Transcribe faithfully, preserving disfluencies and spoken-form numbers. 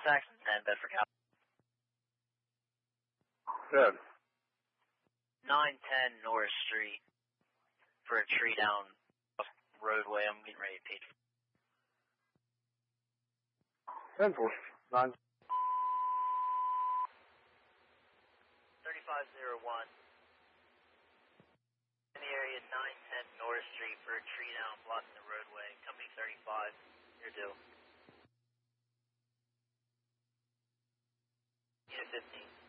Saxon ten, Bedford County. Good. nine ten Norris Street for a tree down roadway. I'm getting ready to page. ten four. nine. thirty-five oh one. In the area nine ten Norris Street for a tree down blocking the roadway. Company thirty-five. Here due. Unit fifteen.